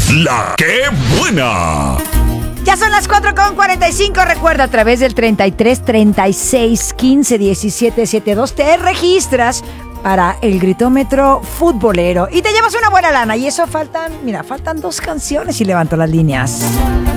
La que buena. Ya son las 4:45. Recuerda, a través del 33 36 15 17 72 te registras para el gritómetro futbolero y te llevas una buena lana. Y eso faltan 2 canciones y levanto las líneas.